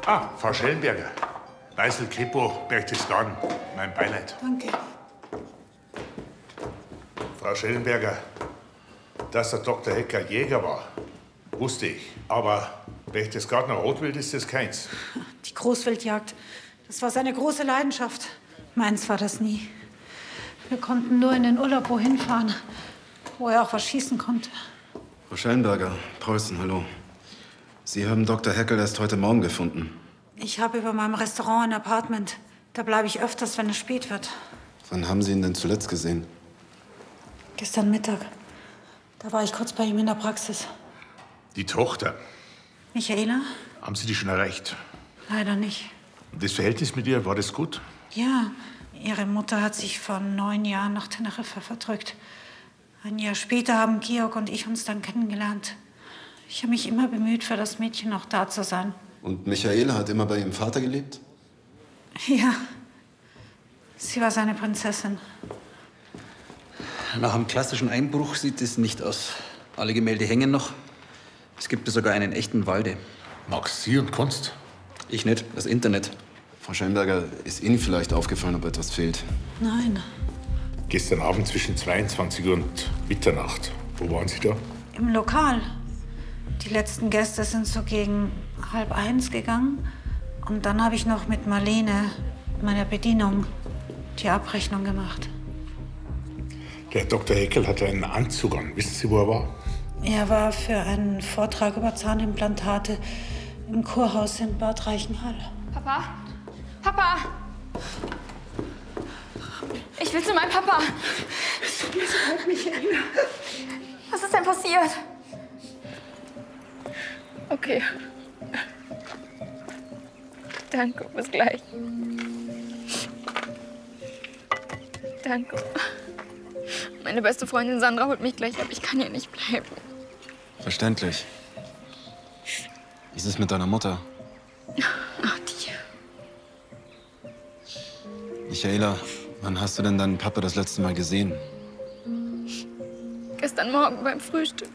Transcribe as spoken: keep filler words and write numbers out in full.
Ah, Frau Schellenberger. Weißel, Kripo, Berchtesgaden. Mein Beileid. Danke. Frau Schellenberger, dass der Doktor Hecker Jäger war, wusste ich. Aber Berchtesgadener Rotwild ist das keins. Die Großwildjagd, das war seine große Leidenschaft. Meins war das nie. Wir konnten nur in den Urlaub wohin fahren, wo er auch was schießen konnte. Frau Schellenberger, Preußen, hallo. Sie haben Doktor Heckel erst heute Morgen gefunden. Ich habe über meinem Restaurant ein Apartment. Da bleibe ich öfters, wenn es spät wird. Wann haben Sie ihn denn zuletzt gesehen? Gestern Mittag. Da war ich kurz bei ihm in der Praxis. Die Tochter, Michaela? haben Sie die schon erreicht? Leider nicht. Das Verhältnis mit ihr, war das gut? Ja, ihre Mutter hat sich vor neun Jahren nach Teneriffa verdrückt. Ein Jahr später haben Georg und ich uns dann kennengelernt. Ich habe mich immer bemüht, für das Mädchen auch da zu sein. Und Michaela hat immer bei ihrem Vater gelebt? Ja, sie war seine Prinzessin. Nach einem klassischen Einbruch sieht es nicht aus. Alle Gemälde hängen noch. Es gibt sogar einen echten Walde. Magst Sie und Kunst? Ich nicht, das Internet. Frau Schellenberger, ist Ihnen vielleicht aufgefallen, ob etwas fehlt? Nein, Gestern Abend zwischen zweiundzwanzig Uhr und Mitternacht. Wo waren Sie da? im Lokal. Die letzten Gäste sind so gegen halb eins gegangen. Und dann habe ich noch mit Marlene, meiner Bedienung, die Abrechnung gemacht. Der Doktor Heckel hatte einen Anzug an. Wissen Sie, wo er war? Er war für einen Vortrag über Zahnimplantate im Kurhaus in Bad Reichenhall. Papa? Papa! Ich will zu meinem Papa. Es tut mir so leid, Michaela. Was ist denn passiert? Okay. Danke, bis gleich. Danke. Meine beste Freundin Sandra holt mich gleich ab. Ich kann hier nicht bleiben. Verständlich. Wie ist es mit deiner Mutter? Ach, die. Michaela, wann hast du denn deinen Papa das letzte Mal gesehen? Gestern Morgen beim Frühstück.